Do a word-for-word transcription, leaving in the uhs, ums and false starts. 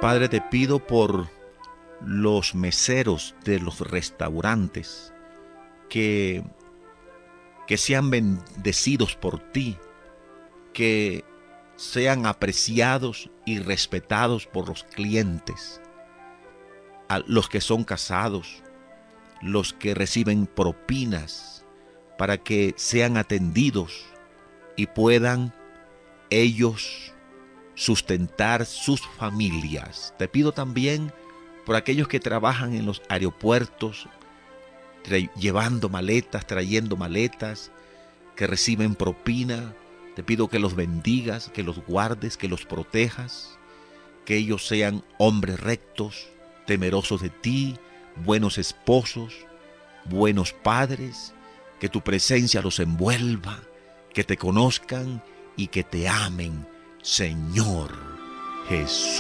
Padre, te pido por los meseros de los restaurantes que, que sean bendecidos por ti, que sean apreciados y respetados por los clientes, a los que son casados, los que reciben propinas, para que sean atendidos y puedan ellos sustentar sus familias. Te pido también por aquellos que trabajan en los aeropuertos, llevando maletas, trayendo maletas, que reciben propina. Te pido que los bendigas, que los guardes, que los protejas, que ellos sean hombres rectos, temerosos de ti, buenos esposos, buenos padres, que tu presencia los envuelva, que te conozcan y que te amen, Señor Jesús.